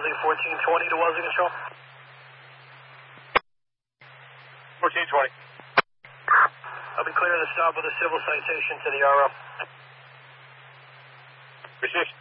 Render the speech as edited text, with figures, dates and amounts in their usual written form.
Wellesley 1420 to Wellesley Control. 1420. I'll be clearing the stop with a civil citation to the RO. Received.